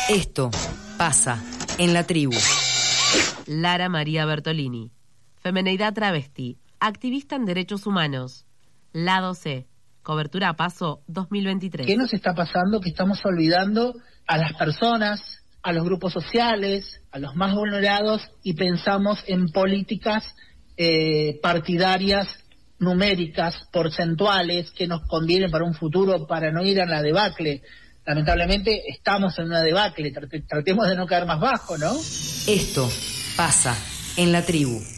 Esto pasa en la tribu. Lara María Bertolini, femeneidad travesti, activista en derechos humanos. Lado C, cobertura a Paso 2023. ¿Qué nos está pasando? Que estamos olvidando a las personas, a los grupos sociales, a los más vulnerados, y pensamos en políticas partidarias, numéricas, porcentuales, que nos convienen para un futuro, para no ir a la debacle. Lamentablemente estamos en una debacle, tratemos de no caer más bajo, ¿no? Esto pasa en la tribu.